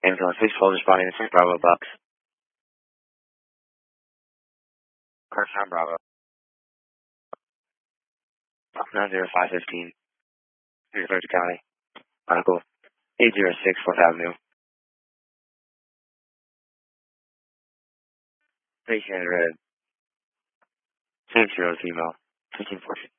Ambulance, please hold responding to 6 Bravo Bucks. Carson Bravo. 90515. Georgia County. Article 806 4th Avenue. Patient red. 6 0 female. 1514.